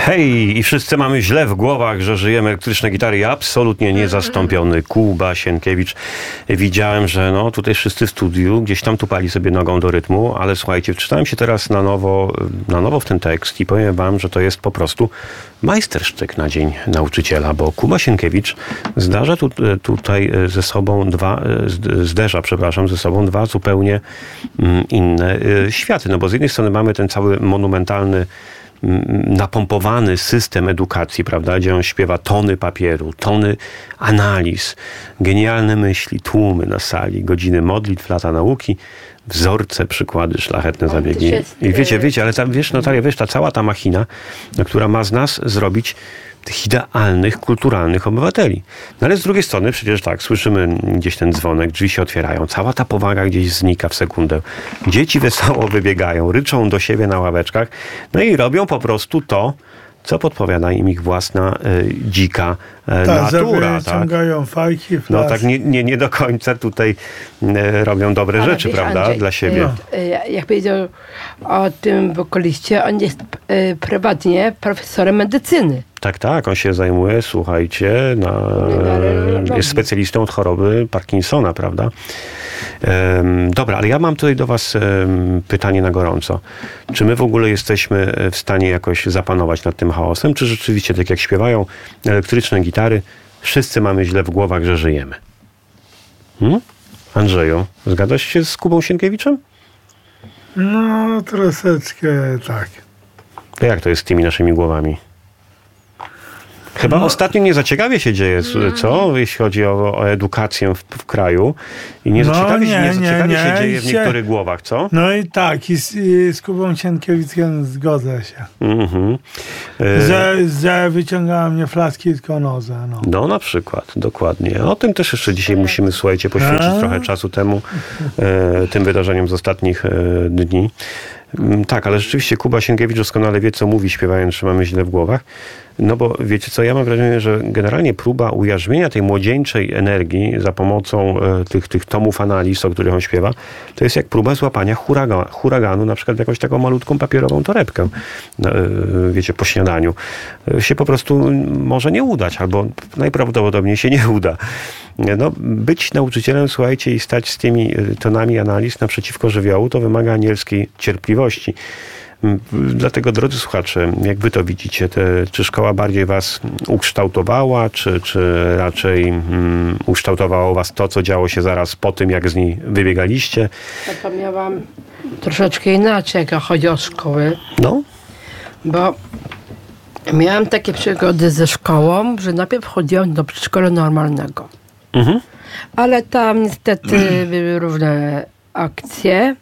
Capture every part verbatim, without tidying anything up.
Hej, i wszyscy mamy źle w głowach, że żyjemy elektryczne gitary. Ja absolutnie niezastąpiony. Kuba Sienkiewicz. Widziałem, że no tutaj wszyscy w studiu gdzieś tam tupali sobie nogą do rytmu, ale słuchajcie, wczytałem się teraz na nowo, na nowo w ten tekst i powiem wam, że to jest po prostu majstersztyk na Dzień Nauczyciela, bo Kuba Sienkiewicz zdarza tu, tutaj ze sobą dwa, zderza, przepraszam, ze sobą dwa zupełnie inne światy. No bo z jednej strony mamy ten cały monumentalny, napompowany system edukacji, prawda, gdzie on śpiewa tony papieru, tony analiz, genialne myśli, tłumy na sali, godziny modlitw, lata nauki, wzorce, przykłady, szlachetne zabiegi. I wiecie, wiecie, ale ta, wiesz, Natalia, wiesz, ta cała ta machina, która ma z nas zrobić tych idealnych, kulturalnych obywateli. No ale z drugiej strony przecież tak, słyszymy gdzieś ten dzwonek, drzwi się otwierają, cała ta powaga gdzieś znika w sekundę. Dzieci wesoło wybiegają, ryczą do siebie na ławeczkach, no i robią po prostu to, co podpowiada im ich własna y, dzika y, tak, natura. Tak, ciągają fajki, flasz. No tak nie, nie, nie do końca tutaj y, robią dobre ale rzeczy, wiesz, prawda, Andrzej, dla siebie. No. Jak powiedział o tym wokaliście, on jest y, prywatnie profesorem medycyny. Tak, tak, on się zajmuje, słuchajcie, na, jest specjalistą od choroby Parkinsona, prawda? Um, dobra, ale ja mam tutaj do was um, pytanie na gorąco. Czy my w ogóle jesteśmy w stanie jakoś zapanować nad tym chaosem, czy rzeczywiście, tak jak śpiewają elektryczne gitary, wszyscy mamy źle w głowach, że żyjemy? Hmm? Andrzeju, zgadzasz się z Kubą Sienkiewiczem? No, troszeczkę tak. To jak to jest z tymi naszymi głowami? Chyba no. Ostatnio niezaciekawie się dzieje, co? Jeśli chodzi o, o edukację w, w kraju. I niezaciekawie, no, nie, niezaciekawie nie, nie. się dzieje w niektórych głowach, co? No i tak, i z, i z Kubą Sienkiewiczem zgodzę się. Mm-hmm. E... Że, że wyciągała mnie flaski tylko nozę. No. no na przykład, dokładnie. O tym też jeszcze dzisiaj musimy, słuchajcie, poświęcić A? trochę czasu temu, e, tym wydarzeniom z ostatnich e, dni. Tak, ale rzeczywiście Kuba Sienkiewicz doskonale wie, co mówi, śpiewając, że mamy źle w głowach. No bo wiecie co, ja mam wrażenie, że generalnie próba ujarzmienia tej młodzieńczej energii za pomocą e, tych, tych tomów analiz, o których on śpiewa, to jest jak próba złapania huraga, huraganu, na przykład w jakąś taką malutką papierową torebkę, e, wiecie, po śniadaniu. E, się po prostu może nie udać, albo najprawdopodobniej się nie uda. No, być nauczycielem, słuchajcie, i stać z tymi tonami analiz naprzeciwko żywiołu, to wymaga anielskiej cierpliwości. Dlatego, drodzy słuchacze, jak wy to widzicie, te, czy szkoła bardziej was ukształtowała, czy, czy raczej um, ukształtowało was to, co działo się zaraz po tym, jak z niej wybiegaliście? Ja to miałam troszeczkę inaczej, jak chodzi o szkoły. No. Bo miałam takie przygody ze szkołą, że najpierw chodziłam do przedszkola normalnego. Mhm. Ale tam niestety były różne akcje.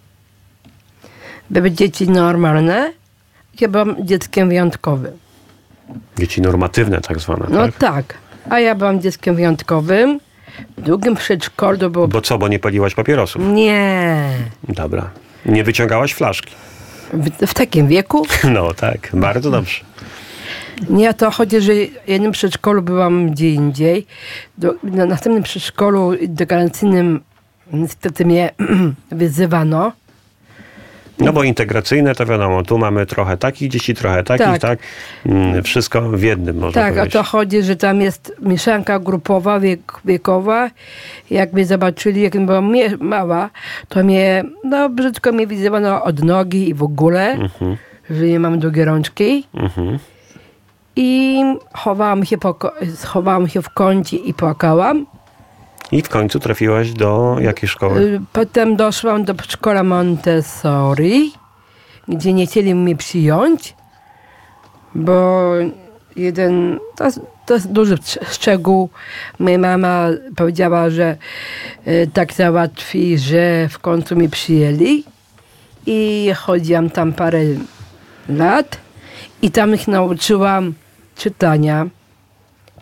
Były dzieci normalne. Ja byłam dzieckiem wyjątkowym. Dzieci normatywne tak zwane, no tak? No tak. A ja byłam dzieckiem wyjątkowym. W drugim przedszkolu to było... Bo co, bo nie paliłaś papierosów? Nie. Dobra. Nie wyciągałaś flaszki? W, w takim wieku? No tak, bardzo dobrze. Nie, to chodzi, że w jednym przedszkolu byłam gdzie indziej. Do, na następnym przedszkolu integracyjnym niestety mnie wyzywano. No bo integracyjne to wiadomo, tu mamy trochę takich dzieci, trochę takich, tak? tak? Wszystko w jednym, można tak, powiedzieć. Tak, o to chodzi, że tam jest mieszanka grupowa, wiek, wiekowa. Jak mnie zobaczyli, jak byłam mała, to mnie, no brzydko mnie wyzywano od nogi i w ogóle, mhm. że nie mam długie rączki. Mhm. I chowałam się, po, schowałam się w kącie i płakałam. I w końcu trafiłaś do jakiej szkoły? Potem doszłam do przedszkola Montessori, gdzie nie chcieli mnie przyjąć, bo jeden, to, to jest duży szczegół, moja mama powiedziała, że y, tak załatwi, że w końcu mnie przyjęli. I chodziłam tam parę lat i tam ich nauczyłam czytania,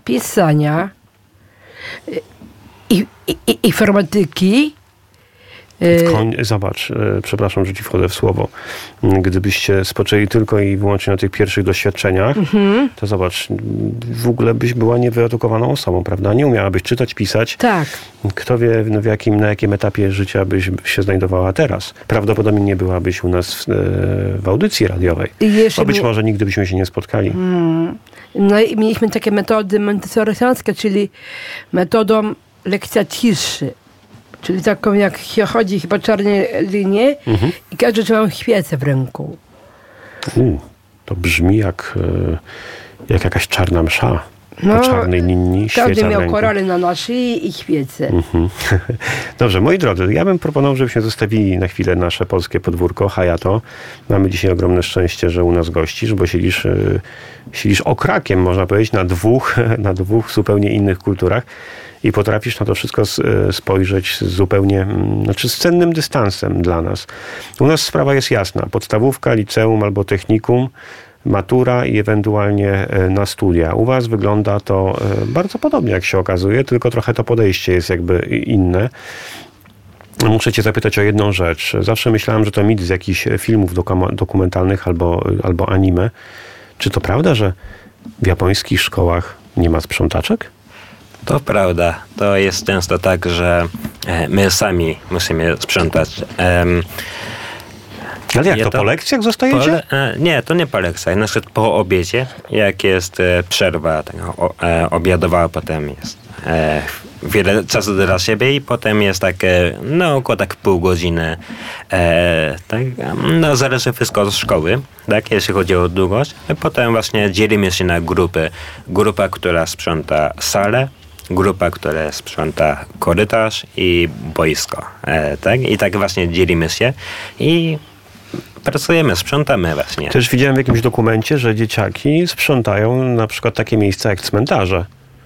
pisania, I, i, informatyki, Koń, zobacz, e, przepraszam, że ci wchodzę w słowo. Gdybyście spoczęli tylko i wyłącznie na tych pierwszych doświadczeniach, mhm. to zobacz, w ogóle byś była niewyedukowaną osobą, prawda? Nie umiałabyś czytać, pisać. Tak. Kto wie, no w jakim, na jakim etapie życia byś się znajdowała teraz. Prawdopodobnie nie byłabyś u nas w, e, w audycji radiowej. Bo być mi... może nigdy byśmy się nie spotkali. Hmm. No i mieliśmy takie metody montessoriańskie, czyli metodą lekcja ciszy. Czyli taką, jak się chodzi chyba czarne linie mhm. i każdy trzymał świecę w ręku. U, to brzmi jak, jak jakaś czarna msza. No, po czarnej linii, świeca każdy miał w ręku. korale na, na szyi i świecę. Mhm. Dobrze, moi drodzy, ja bym proponował, żebyśmy zostawili na chwilę nasze polskie podwórko, Hayato. Mamy dzisiaj ogromne szczęście, że u nas gościsz, bo siedzisz, siedzisz okrakiem, można powiedzieć, na dwóch, na dwóch zupełnie innych kulturach. I potrafisz na to wszystko spojrzeć zupełnie, znaczy z cennym dystansem dla nas. U nas sprawa jest jasna. Podstawówka, liceum albo technikum, matura i ewentualnie na studia. U was wygląda to bardzo podobnie, jak się okazuje, tylko trochę to podejście jest jakby inne. Muszę cię zapytać o jedną rzecz. Zawsze myślałem, że to mit z jakichś filmów dokumentalnych albo, albo anime. Czy to prawda, że w japońskich szkołach nie ma sprzątaczek? To prawda. To jest często tak, że my sami musimy sprzątać. Um, Ale jak to, to po lekcjach zostajecie? Po, nie, to nie po lekcjach. Na przykład po obiedzie, jak jest przerwa tak, o, e, obiadowa, potem jest e, wiele czasu dla siebie i potem jest tak, no około tak pół godziny. E, tak, no zależy wszystko od szkoły, tak, jeśli chodzi o długość. I potem właśnie dzielimy się na grupy. Grupa, która sprząta salę, grupa, która sprząta korytarz i boisko. E, tak? I tak właśnie dzielimy się i pracujemy, sprzątamy właśnie. Też widziałem w jakimś dokumencie, że dzieciaki sprzątają na przykład takie miejsca jak cmentarze.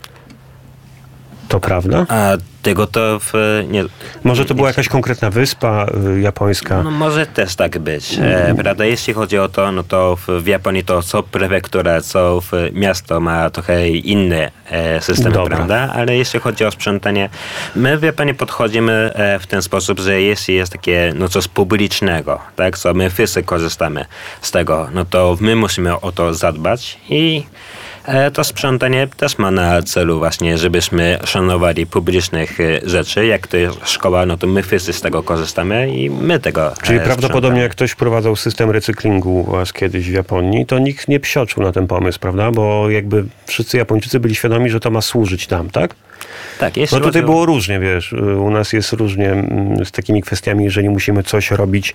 To prawda? A tego to w, nie... Może to była jakaś konkretna wyspa y, japońska? No może też tak być. E, prawda? Jeśli chodzi o to, no to w, w Japonii to co prefektura, co w miasto ma trochę inny e, system, Dobra. prawda? Ale jeśli chodzi o sprzątanie, my w Japonii podchodzimy e, w ten sposób, że jeśli jest takie no coś publicznego, tak, co my wszyscy korzystamy z tego, no to my musimy o to zadbać i to sprzątanie też ma na celu właśnie, żebyśmy szanowali publicznych rzeczy. Jak to jest szkoła, no to my wszyscy z tego korzystamy i my tego Czyli prawdopodobnie jak ktoś wprowadzał system recyklingu u was kiedyś w Japonii, to nikt nie psioczył na ten pomysł, prawda? Bo jakby wszyscy Japończycy byli świadomi, że to ma służyć tam, tak? Tak, jest. No tutaj było różnie, wiesz, u nas jest różnie z takimi kwestiami, jeżeli musimy coś robić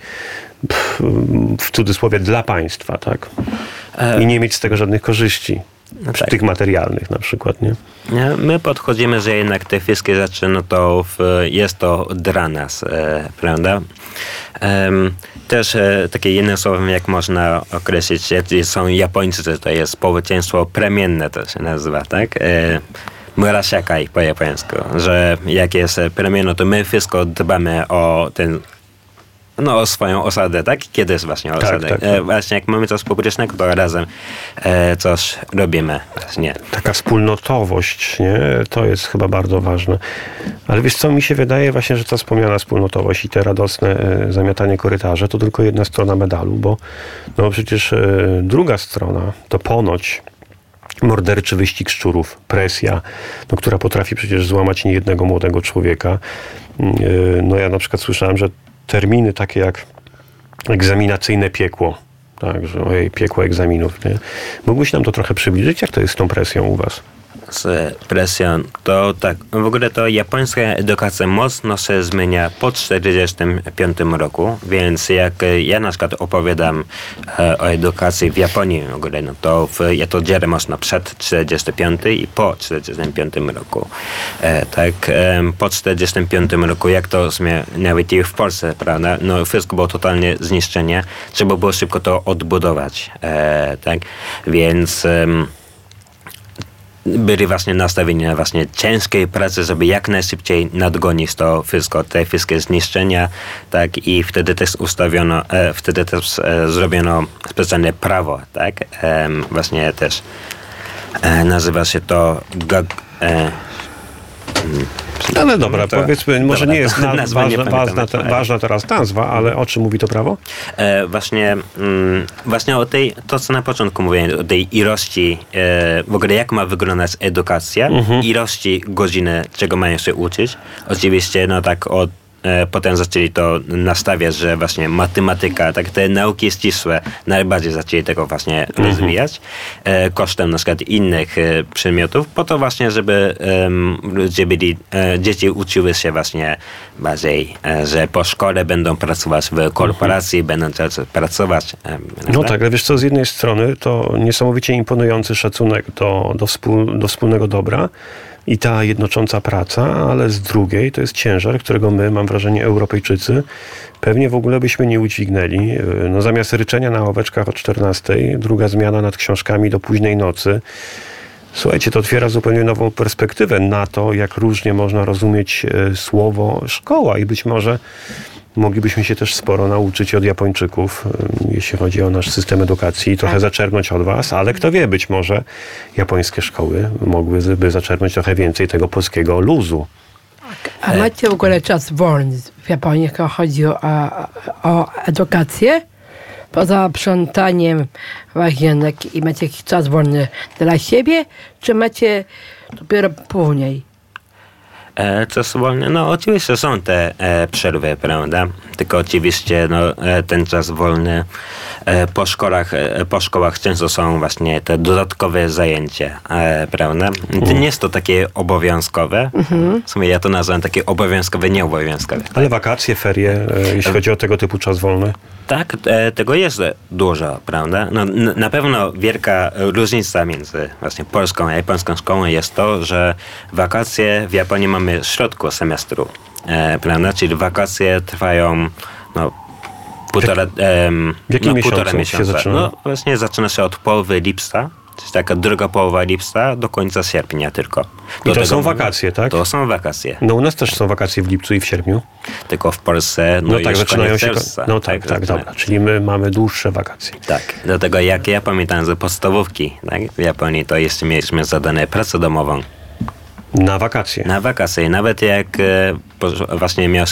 w cudzysłowie dla państwa, tak? I nie mieć z tego żadnych korzyści. No tak. Tych materialnych na przykład, nie? My podchodzimy, że jednak te wszystkie rzeczy, no to w, jest to dla nas, e, prawda? Um, też e, takie jednym słowem, jak można określić, jak są Japończycy, to jest społeczeństwo plemienne, to się nazywa, tak? E, Murashakai po japońsku, że jak jest plemię, no to my wszystko dbamy o ten No, o swoją osadę, tak? Kiedy jest właśnie o osadę? Tak, tak, tak. E, właśnie jak mamy coś publicznego, to razem e, coś robimy. Właśnie. Taka wspólnotowość, nie? To jest chyba bardzo ważne. Ale wiesz co, mi się wydaje właśnie, że ta wspomniana wspólnotowość i te radosne e, zamiatanie korytarza to tylko jedna strona medalu, bo no przecież e, druga strona to ponoć morderczy wyścig szczurów, presja, no, która potrafi przecież złamać niejednego młodego człowieka. E, no ja na przykład słyszałem, że terminy takie jak egzaminacyjne piekło. Tak, że ojej, piekło egzaminów. Nie? Mógłbyś nam to trochę przybliżyć? Jak to jest z tą presją u was? Z presją, to tak, w ogóle to japońska edukacja mocno się zmienia po czterdziestym piątym roku, więc jak ja na przykład opowiadam e, o edukacji w Japonii w ogóle, no to w, ja to dzielę mocno przed czterdziestym piątym i po czterdziestym piątym roku. E, tak, e, po czterdziestym piątym roku, jak to nawet i w Polsce, prawda, no wszystko było totalnie zniszczenie, trzeba było szybko to odbudować, e, tak, więc e, byli właśnie nastawieni na właśnie ciężkiej pracy, żeby jak najszybciej nadgonić to wszystko, te wszystkie zniszczenia, tak, i wtedy też ustawiono, e, wtedy też e, zrobiono specjalne prawo, tak, e, właśnie też e, nazywa się to gag, e, Ale dobra, No to- powiedzmy, może dobra, nie jest to na, nazwa nie ważna, pamiętam, ważna, te, ale- ważna teraz nazwa, ale o czym mówi to prawo? E, właśnie, mm, właśnie o tej, to co na początku mówiłem, o tej ilości, e, w ogóle jak ma wyglądać edukacja, ilości godziny, czego mają się uczyć. Oczywiście, no tak od e, potem zaczęli to nastawiać, że właśnie matematyka, tak te nauki ścisłe najbardziej zaczęli tego właśnie rozwijać e, kosztem na przykład innych e, przedmiotów, po to właśnie, żeby em, ludzie byli, e, dzieci uczyły się właśnie bardziej, e, że po szkole będą pracować w korporacji, będą teraz pracować. em, No prawda? tak, ale wiesz co, z jednej strony to niesamowicie imponujący szacunek do, do, wspól, do wspólnego dobra i ta jednocząca praca, ale z drugiej to jest ciężar, którego my, mam wrażenie, Europejczycy pewnie w ogóle byśmy nie udźwignęli. No zamiast ryczenia na ławeczkach o czternastej, druga zmiana nad książkami do późnej nocy. Słuchajcie, to otwiera zupełnie nową perspektywę na to, jak różnie można rozumieć e, słowo szkoła i być może moglibyśmy się też sporo nauczyć od Japończyków, e, jeśli chodzi o nasz system edukacji i trochę Tak. zaczerpnąć od was, ale kto wie, być może japońskie szkoły mogłyby zaczerpnąć trochę więcej tego polskiego luzu. A macie w ogóle czas wolny w Japonii, jak chodzi o, o, o edukację? Poza sprzątaniem łazienek i macie jakiś czas wolny dla siebie, czy macie dopiero później? E, czas wolny, no oczywiście są te e, przerwy, prawda? Tylko oczywiście no, e, ten czas wolny e, po szkołach, e, po szkołach często są właśnie te dodatkowe zajęcia, e, prawda? To nie jest to takie obowiązkowe. W sumie ja to nazywam takie obowiązkowe, nieobowiązkowe. Ale wakacje, ferie, e, jeśli chodzi o tego typu czas wolny. Tak, e, tego jest dużo, prawda? No, n- na pewno wielka różnica między właśnie polską a japońską szkołą jest to, że wakacje w Japonii mamy w środku semestru, e, prawda? Czyli wakacje trwają no, półtora, em, w jakim no, miesiącu półtora się miesiąca. zaczyna? No właśnie zaczyna się od połowy lipca, czyli taka druga połowa lipca do końca sierpnia tylko. Do I to tego są mamy- wakacje, tak? To są wakacje. No u nas też są wakacje w lipcu i w sierpniu. Tylko w Polsce no, No, tak, już zaczynają koniec się. czerwca. No tak, tak, zaczyna- dobra. Czyli my mamy dłuższe wakacje. Tak, dlatego jak ja pamiętam ze podstawówki, tak, w Japonii, to jeszcze mieliśmy zadane pracę domową Na wakacje. na wakacje. Nawet jak e, po, właśnie miał